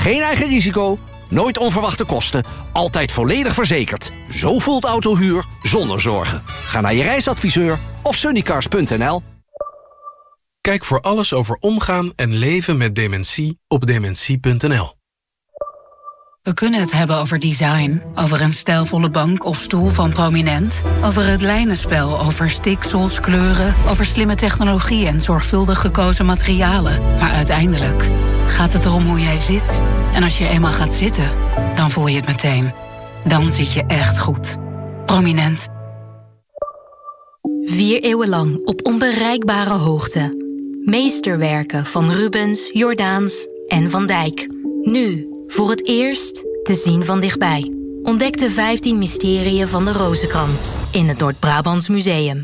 Geen eigen risico, nooit onverwachte kosten, altijd volledig verzekerd. Zo voelt autohuur zonder zorgen. Ga naar je reisadviseur of sunnycars.nl. Kijk voor alles over omgaan en leven met dementie op dementie.nl. We kunnen het hebben over design, over een stijlvolle bank of stoel van Prominent, over het lijnenspel, over stiksels, kleuren, over slimme technologie en zorgvuldig gekozen materialen. Maar uiteindelijk gaat het erom hoe jij zit. En als je eenmaal gaat zitten, dan voel je het meteen. Dan zit je echt goed. Prominent. 4 eeuwen lang op onbereikbare hoogte. Meesterwerken van Rubens, Jordaens en Van Dijk. Nu, voor het eerst, te zien van dichtbij. Ontdek de 15 mysterieën van de Rozenkrans in het Noord-Brabants Museum.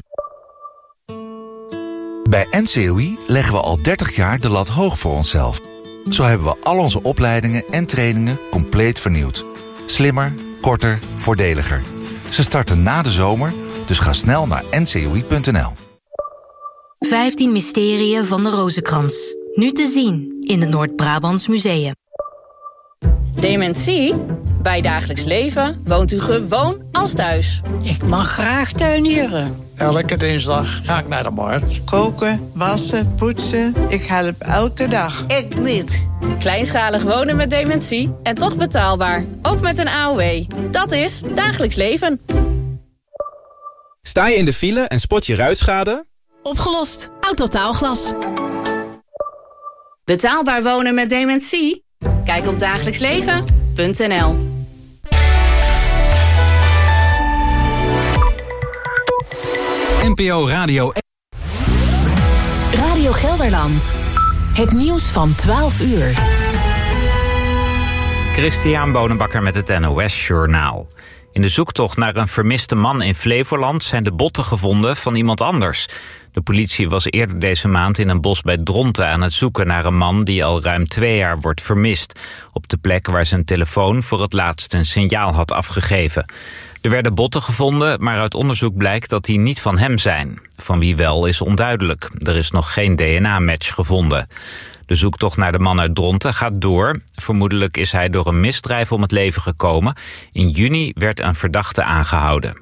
Bij NCOI leggen we al 30 jaar de lat hoog voor onszelf. Zo hebben we al onze opleidingen en trainingen compleet vernieuwd. Slimmer, korter, voordeliger. Ze starten na de zomer, dus ga snel naar ncoi.nl. 15 mysterieën van de Rozenkrans. Nu te zien in het Noord-Brabants Museum. Dementie? Bij dagelijks leven woont u gewoon als thuis. Ik mag graag tuinieren. Elke dinsdag ga ik naar de markt. Koken, wassen, poetsen. Ik help elke dag. Ik niet. Kleinschalig wonen met dementie en toch betaalbaar. Ook met een AOW. Dat is dagelijks leven. Sta je in de file en spot je ruitschade? Opgelost. Autotaalglas. Betaalbaar wonen met dementie? Kijk op dagelijksleven.nl. NPO Radio Gelderland. Het nieuws van 12 uur. Christian Bonenbakker met het NOS Journaal. In de zoektocht naar een vermiste man in Flevoland zijn de botten gevonden van iemand anders. De politie was eerder deze maand in een bos bij Dronten aan het zoeken naar een man die al ruim 2 jaar wordt vermist. Op de plek waar zijn telefoon voor het laatst een signaal had afgegeven. Er werden botten gevonden, maar uit onderzoek blijkt dat die niet van hem zijn. Van wie wel is onduidelijk. Er is nog geen DNA-match gevonden. De zoektocht naar de man uit Dronten gaat door. Vermoedelijk is hij door een misdrijf om het leven gekomen. In juni werd een verdachte aangehouden.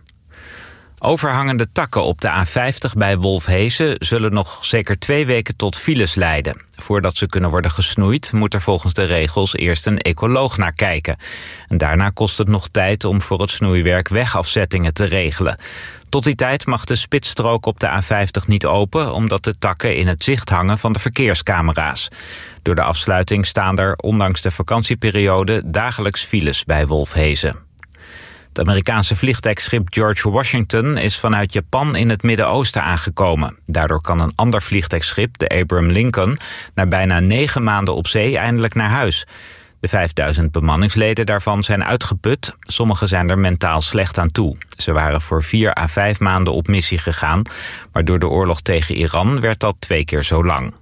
Overhangende takken op de A50 bij Wolfhezen zullen nog zeker 2 weken tot files leiden. Voordat ze kunnen worden gesnoeid moet er volgens de regels eerst een ecoloog naar kijken. En daarna kost het nog tijd om voor het snoeiwerk wegafzettingen te regelen. Tot die tijd mag de spitsstrook op de A50 niet open, omdat de takken in het zicht hangen van de verkeerscamera's. Door de afsluiting staan er, ondanks de vakantieperiode, dagelijks files bij Wolfhezen. Het Amerikaanse vliegdekschip George Washington is vanuit Japan in het Midden-Oosten aangekomen. Daardoor kan een ander vliegdekschip, de Abraham Lincoln, na bijna 9 maanden op zee eindelijk naar huis. De 5000 bemanningsleden daarvan zijn uitgeput. Sommigen zijn er mentaal slecht aan toe. Ze waren voor 4 à 5 maanden op missie gegaan, maar door de oorlog tegen Iran werd dat 2 keer zo lang.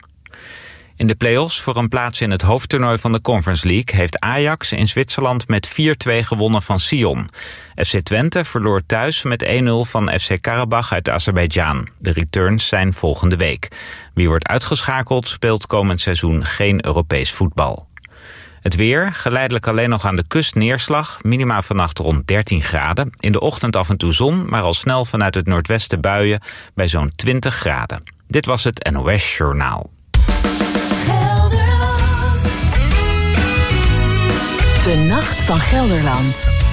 In de play-offs voor een plaats in het hoofdtoernooi van de Conference League heeft Ajax in Zwitserland met 4-2 gewonnen van Sion. FC Twente verloor thuis met 1-0 van FC Karabach uit Azerbeidzjan. De returns zijn volgende week. Wie wordt uitgeschakeld speelt komend seizoen geen Europees voetbal. Het weer, geleidelijk alleen nog aan de kust neerslag, minima vannacht rond 13 graden. In de ochtend af en toe zon, maar al snel vanuit het noordwesten buien bij zo'n 20 graden. Dit was het NOS Journaal. De Nacht van Gelderland.